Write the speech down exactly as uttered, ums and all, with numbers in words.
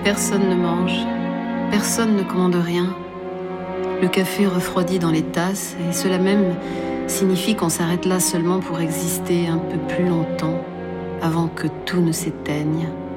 Personne ne mange, personne ne commande rien. Le café refroidit dans les tasses, et cela même signifie qu'on s'arrête là seulement pour exister un peu plus longtemps, avant que tout ne s'éteigne.